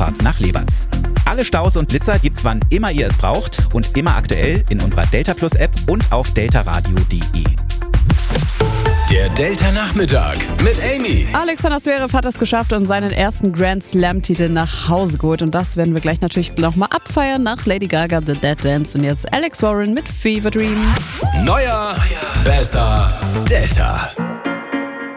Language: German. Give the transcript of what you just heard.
Autofahrt nach Lebatz. Alle Staus und Blitzer gibt's wann immer ihr es braucht und immer aktuell in unserer Delta Plus App und auf deltaradio.de. Der Delta Nachmittag mit Amy. Alexander Zverev hat es geschafft und seinen ersten Grand Slam-Titel nach Hause geholt. Und das werden wir gleich natürlich nochmal abfeiern nach Lady Gaga, The Dead Dance und jetzt Alex Warren mit Fever Dream. Neuer, besser, Delta.